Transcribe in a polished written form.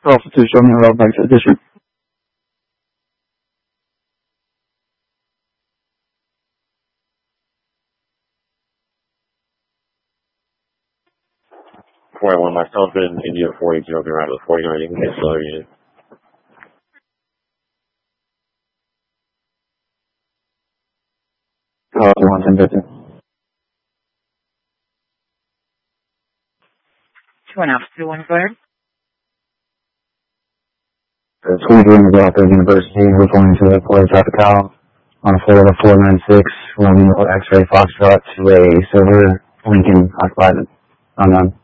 Also, to show me around back to the district. When my son's been in India 40, joking around with 49, you can get slower unit. 110 2.521, go ahead. The school doing the Brock University. We're going to the Port Tropical on a Florida 496, Romeo X-ray Foxtrot to a silver Lincoln occupied unknown.